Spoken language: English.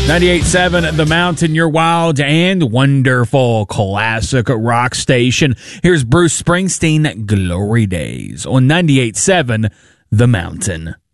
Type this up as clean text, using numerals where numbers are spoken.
98.7 The Mountain, your wild and wonderful classic rock station. Here's Bruce Springsteen, Glory Days, on 98.7 The Mountain.